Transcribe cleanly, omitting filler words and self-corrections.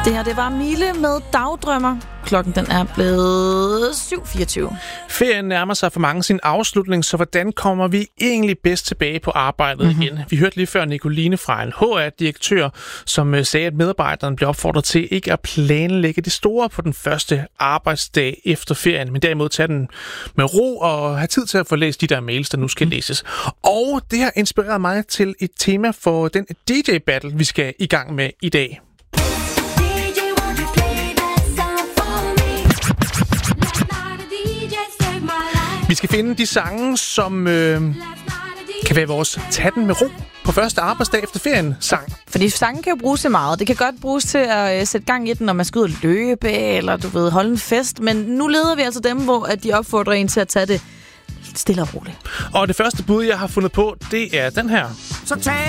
Det her, det var Mille med Dagdrømmer. Klokken den er blevet 7:24. Ferien nærmer sig for mange sin afslutning, så hvordan kommer vi egentlig bedst tilbage på arbejdet igen? Vi hørte lige før Nicoline fra en HR-direktør, som sagde, at medarbejderen blev opfordret til ikke at planlægge det store på den første arbejdsdag efter ferien, men derimod tage den med ro og have tid til at få læst de der mails, der nu skal læses. Og det har inspireret mig til et tema for den DJ-battle, vi skal i gang med i dag. Vi skal finde de sange, som kan være vores tag den med ro på første arbejdsdag efter ferien sang. Fordi sange kan jo bruges til meget. Det kan godt bruges til at sætte gang i den, når man skal ud og løbe, eller du ved, holde en fest. Men nu leder vi altså dem, hvor at de opfordrer en til at tage det stille og roligt. Og det første bud, jeg har fundet på, det er den her. Så tag